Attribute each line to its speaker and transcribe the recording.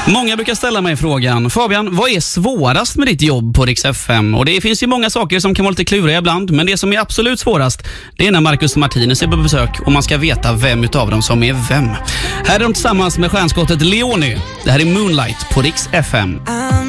Speaker 1: Många brukar ställa mig frågan: Fabian, vad är svårast med ditt jobb på Rix FM? Och det finns ju många saker som kan vara lite kluriga ibland, men det som är absolut svårast, det är när Marcus och Martinez är på besök och man ska veta vem utav dem som är vem. Här är de tillsammans med stjärnskottet Leone. Det här är Moonlight på Rix FM.